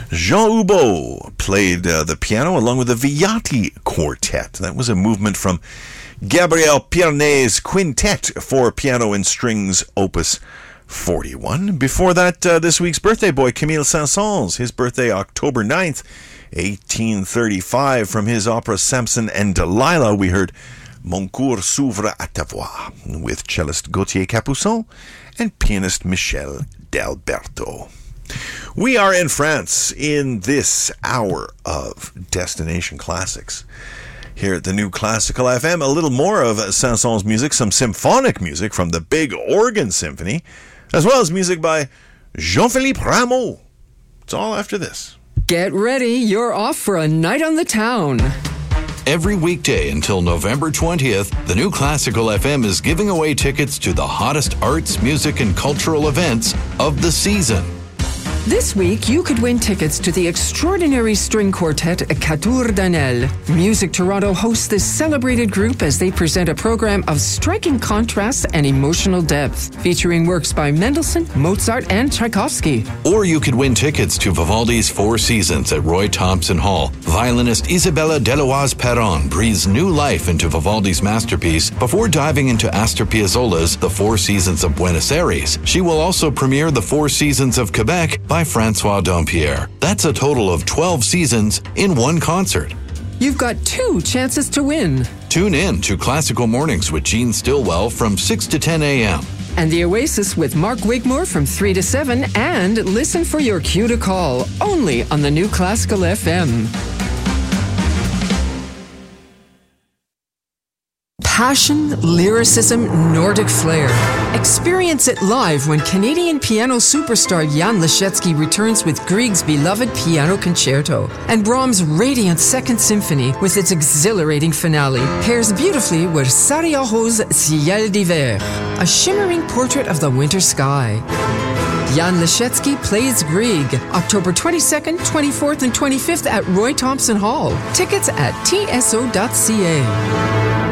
Jean Houbeau played the piano along with the Viatti Quartet. That was a movement from Gabriel Piernet's Quintet for Piano and Strings, Opus 41. Before that, this week's birthday boy, Camille Saint-Saëns. His birthday, October 9th, 1835. From his opera Samson and Delilah, we heard Mon coeur s'ouvre à ta voix with cellist Gauthier Capuçon and pianist Michel D'Alberto. We are in France in this hour of Destination Classics. Here at the New Classical FM, a little more of Saint-Saëns' music, some symphonic music from the Big Organ Symphony, as well as music by Jean-Philippe Rameau. It's all after this. Get ready, you're off for a night on the town. Every weekday until November 20th, the New Classical FM is giving away tickets to the hottest arts, music, and cultural events of the season. This week, you could win tickets to the extraordinary string quartet Quatuor d'Anel. Music Toronto hosts this celebrated group as they present a program of striking contrast and emotional depth, featuring works by Mendelssohn, Mozart, and Tchaikovsky. Or you could win tickets to Vivaldi's Four Seasons at Roy Thompson Hall. Violinist Isabella Deloise-Perron breathes new life into Vivaldi's masterpiece before diving into Astor Piazzolla's The Four Seasons of Buenos Aires. She will also premiere The Four Seasons of Quebec by Francois Dompierre. That's a total of 12 seasons in one concert. You've got 2 chances to win. Tune in to Classical Mornings with Gene Stillwell from 6 to 10 a.m. And The Oasis with Mark Wigmore from 3 to 7. And listen for your cue to call, only on the New Classical FM. Passion, lyricism, Nordic flair. Experience it live when Canadian piano superstar Jan Leschetski returns with Grieg's beloved Piano Concerto. And Brahms' radiant Second Symphony, with its exhilarating finale, pairs beautifully with Sariaho's Ciel d'hiver, a shimmering portrait of the winter sky. Jan Leschetski plays Grieg, October 22nd, 24th, and 25th at Roy Thompson Hall. Tickets at tso.ca.